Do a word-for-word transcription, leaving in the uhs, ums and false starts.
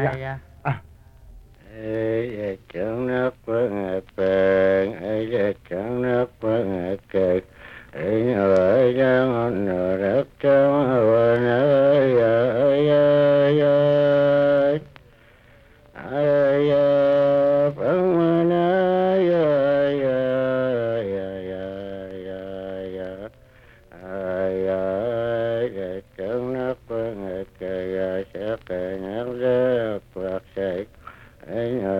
dạ. À. Ê chẳng nước với bèn ê chẳng nước với kề ê nhờ chẳng nửa đất chẳng vần ơi ơi ơi ơi ơi ơi phấn mân ơi ơi ơi ơi ơi ơi ơi ơi chẳng nước với kề sẽ kề nhắc rớt bạc sạch ê nhờ